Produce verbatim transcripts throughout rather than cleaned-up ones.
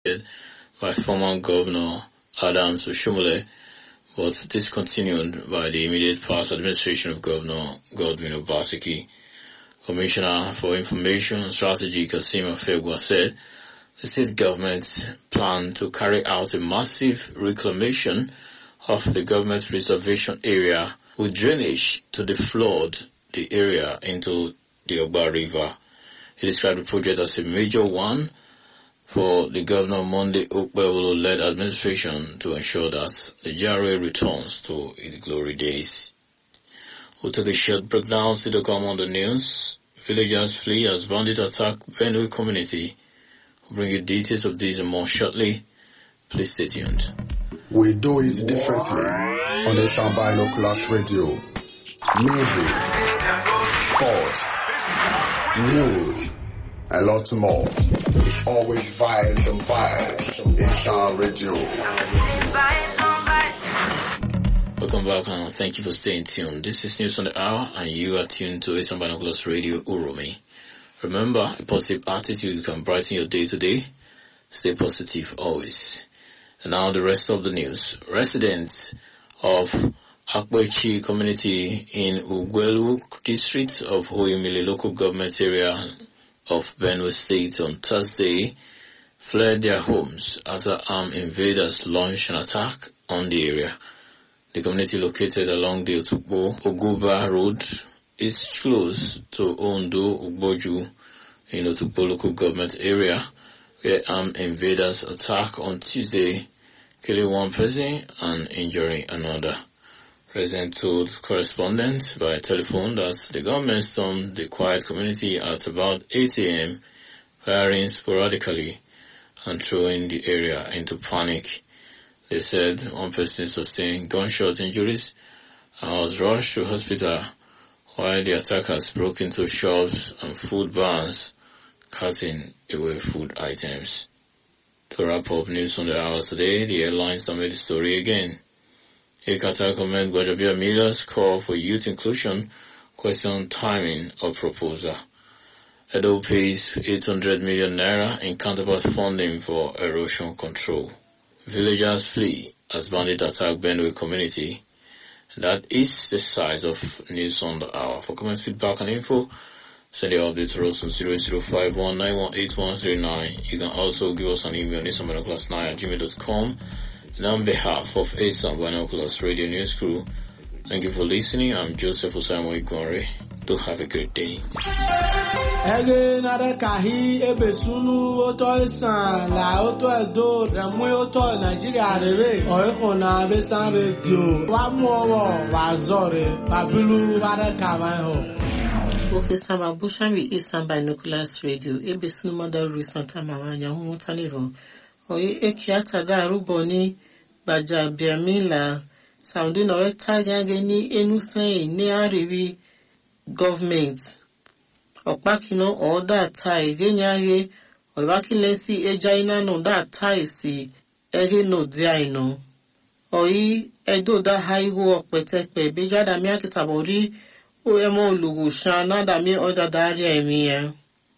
by former Governor Adams Oshomole, but discontinued by the immediate past administration of Governor Godwin Obaseki. Commissioner for Information and Strategy Kasim Afegwa said the state government planned to carry out a massive reclamation of the government reservation area with drainage to deflood the area into the Ogba River. He described the project as a major one for the Governor Monday Okpebholo-led administration to ensure that the G R A returns to its glory days. We'll take a short break now. See the come on the news. Villagers flee as bandit attack Benue community. We'll bring you details of this and more shortly. Please stay tuned. We do it differently on the Esan Binoculars Radio. Music, sports, news, a lot more. It's always vibes and vibes in Esan Radio. Welcome back and thank you for staying tuned. This is News on the Hour and you are tuned to Esan Binoculars Radio Uromi. Remember, a positive attitude can brighten your day today. Stay positive always. And now the rest of the news. Residents of Akwechi community in Ugwelu district of Oyemile local government area of Benue State on Thursday fled their homes after armed invaders launched an attack on the area. The community located along the Otukbo Oguba Road is close to Ondo Ugboju in Otukbo local government area where armed invaders attacked on Tuesday, killing one person and injuring another. President told correspondents by telephone that the government stormed the quiet community at about eight a.m., firing sporadically and throwing the area into panic. They said one person sustained gunshot injuries and was rushed to hospital while the attackers broke into shops and food barns, cutting away food items. To wrap up news on the hour today, the airlines have made the story again. A Qatar comment Gwajabiamila's call for youth inclusion question timing of proposal. Edo pays eight hundred million naira in counterpart funding for erosion control. Villagers flee as bandit attack Benue community. That is the size of news on the hour. For comment, feedback and info, send your update to us on zero zero five one nine one eight one three nine. You can also give us an email, esan binoculars nine at gmail dot com. And on behalf of Esan Binoculars Radio News Crew, thank you for listening. I'm Joseph Osamo Igore. Do have a great day. Ege nare kahi ebe sunu oto Esan la oto edo remu oto Nigeria rebe oiko na Esan Radio wa mu owo wa zore babilu ware kawai ho. Okay, Samba Bushambi Esan Binoculars Radio ebe sunu mother Santa Mawanya hu taniro oye ekiata da ruboni Gwajabiamila sounding ore tagage ni enuse ni ariwi government Okpakino or that tie genyage or wakilesi ejaina no that tie si ege no diaino oi edo da haigo okpetekpe beja da mi akitabori o emo lugu shana da mi oda daria emiya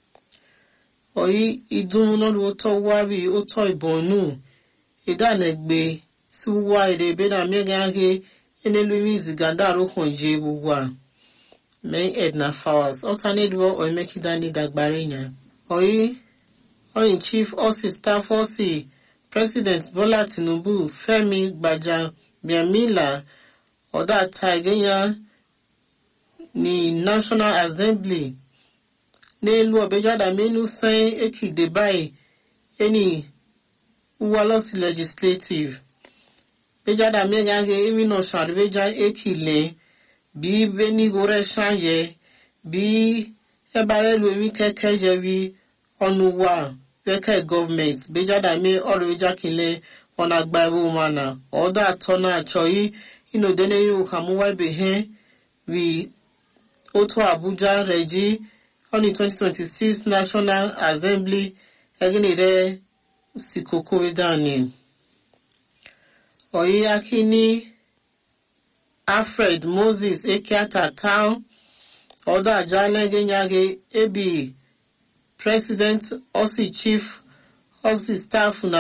oi idun no ro to wabi o to ibonu idanegbe si wa ire be na mi gage enelu iziganda ro konje bugwa May Edna Fowers, alternate war or make it any dagbarina. Oi, Oi Chief Osi Staff Osi, President Bola Tinubu, Femi Gwajabiamila, or that Tigenya, ni National Assembly. Ne lu obejada menu say eki debai, any uwalosi legislative. Bejada megage emi no sharveja eki le, Bi beni gore shanye, bi ebare luemi keke jevi onuwa weke government. Beja da me oreja kile onagbaru mana. Oda tona choi ino dene yu kamuwa behe vi Oto Abuja Reji on the twenty twenty-six National Assembly eginire sikoko wedani. Oyi akini Alfred Moses Ekiata Town, Oda Jale Genyage Ebi, President Osi Chief Osi Staff na